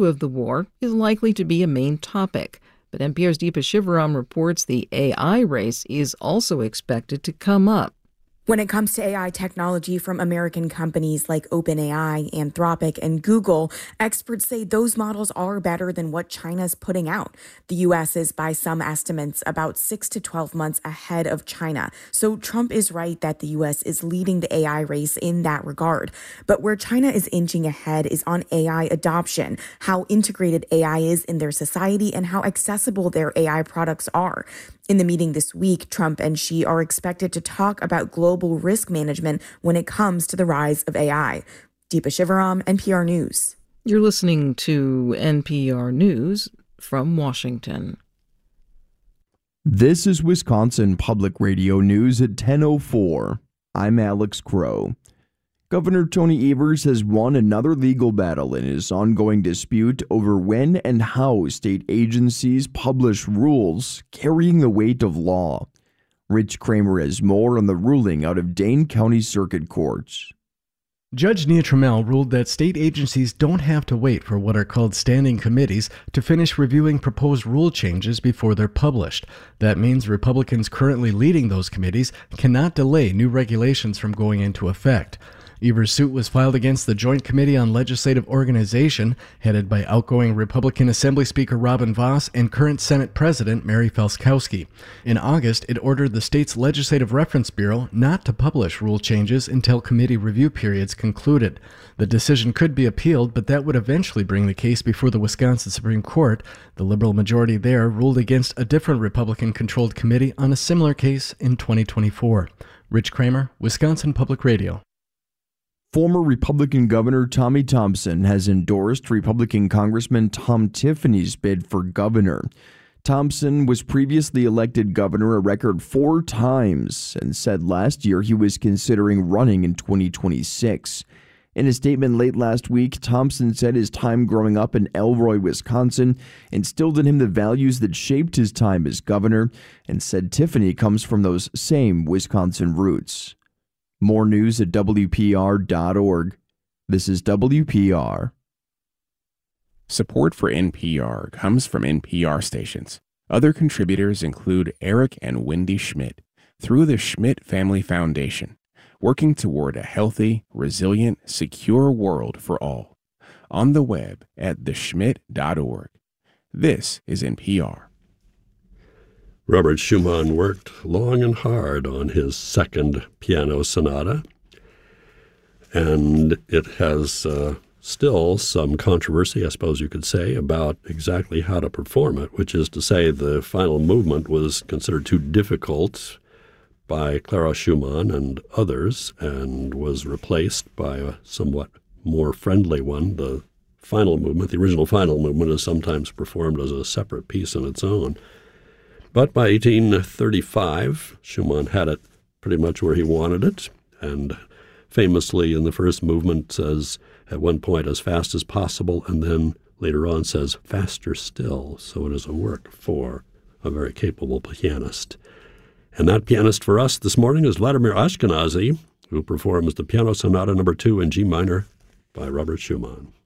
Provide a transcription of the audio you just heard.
issue of the war is likely to be a main topic. But NPR's Deepa Shivaram reports the AI race is also expected to come up. When it comes to AI technology from American companies like OpenAI, Anthropic, and Google, experts say those models are better than what China's putting out. The U.S. is, by some estimates, about 6 to 12 months ahead of China. So Trump is right that the U.S. is leading the AI race in that regard. But where China is inching ahead is on AI adoption, how integrated AI is in their society, and how accessible their AI products are. In the meeting this week, Trump and Xi are expected to talk about global risk management when it comes to the rise of AI. Deepa Shivaram, NPR News. You're listening to NPR News from Washington. This is Wisconsin Public Radio News at 10:04. I'm Alex Crow. Governor Tony Evers has won another legal battle in his ongoing dispute over when and how state agencies publish rules carrying the weight of law. Rich Kramer has more on the ruling out of Dane County Circuit Court. Judge Nia Trammell ruled that state agencies don't have to wait for what are called standing committees to finish reviewing proposed rule changes before they're published. That means Republicans currently leading those committees cannot delay new regulations from going into effect. Evers' suit was filed against the Joint Committee on Legislative Organization, headed by outgoing Republican Assembly Speaker Robin Vos and current Senate President Mary Felskowski. In August, it ordered the state's Legislative Reference Bureau not to publish rule changes until committee review periods concluded. The decision could be appealed, but that would eventually bring the case before the Wisconsin Supreme Court. The Liberal majority there ruled against a different Republican-controlled committee on a similar case in 2024. Rich Kramer, Wisconsin Public Radio. Former Republican Governor Tommy Thompson has endorsed Republican Congressman Tom Tiffany's bid for governor. Thompson was previously elected governor a record 4 times and said last year he was considering running in 2026. In a statement late last week, Thompson said his time growing up in Elroy, Wisconsin, instilled in him the values that shaped his time as governor, and said Tiffany comes from those same Wisconsin roots. More news at WPR.org. This is WPR. Support for NPR comes from NPR stations. Other contributors include Eric and Wendy Schmidt through the Schmidt Family Foundation, working toward a healthy, resilient, secure world for all. On the web at theschmidt.org. This is NPR. Robert Schumann worked long and hard on his second piano sonata, and it has still some controversy, I suppose you could say, about exactly how to perform it, which is to say the final movement was considered too difficult by Clara Schumann and others and was replaced by a somewhat more friendly one. The final movement, the original final movement, is sometimes performed as a separate piece on its own. But by 1835, Schumann had it pretty much where he wanted it, and famously in the first movement says at one point as fast as possible, and then later on says faster still. So it is a work for a very capable pianist. And that pianist for us this morning is Vladimir Ashkenazy, who performs the Piano Sonata No. 2 in G minor by Robert Schumann.